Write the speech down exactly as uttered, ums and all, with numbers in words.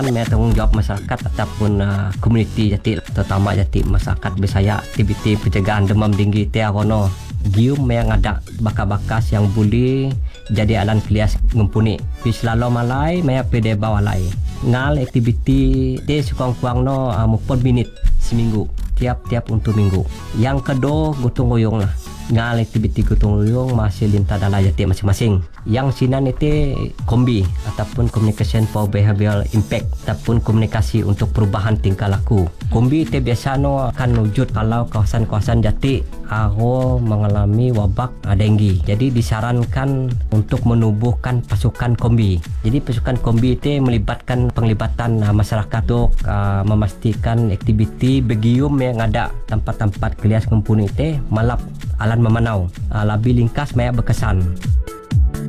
May tanggungjawab masyarakat ataupun uh, komuniti Jati, terutama Jati masyarakat Bisaya, aktiviti pencegahan demam tinggi tiarono gium yang ada bakas-bakas yang boleh jadi alan kelias ngumpuni pi selalu malai maya pede bawalai ngal aktiviti te sukuang-kuang no uh, mupon minit seminggu tiap-tiap untuk minggu. Yang kedua gotong royong lah, ngal aktiviti gotong royong masih lintas dalam Jati masing-masing. Yang sinan itu kombi ataupun communication for behavioral impact ataupun komunikasi untuk perubahan tingkah laku. Kombi itu biasa no akan wujud kalau kawasan-kawasan Jati aro mengalami wabak denggi. Jadi disarankan untuk menubuhkan pasukan kombi. Jadi pasukan kombi itu melibatkan penglibatan uh, masyarakat untuk uh, memastikan aktiviti begium yang ada tempat-tempat kelias kumpul itu malap alan memanau. Uh, lebih ringkas banyak berkesan.